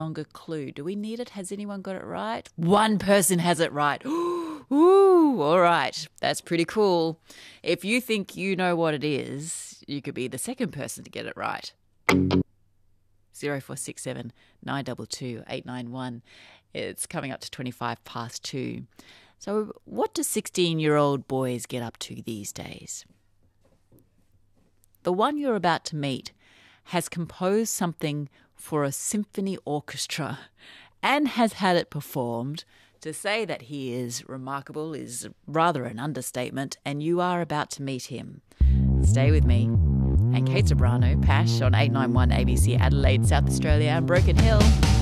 longer clue. Do we need it? Has anyone got it right? One person has it right. Ooh, all right. That's pretty cool. If you think you know what it is, you could be the second person to get it right. 0467 922 891. It's coming up to 25 past 2. So what do 16-year-old boys get up to these days? The one you're about to meet has composed something for a symphony orchestra and has had it performed. To say that he is remarkable is rather an understatement, and you are about to meet him. Stay with me. And Kate Sobrano, Pash on 891 ABC Adelaide, South Australia and Broken Hill.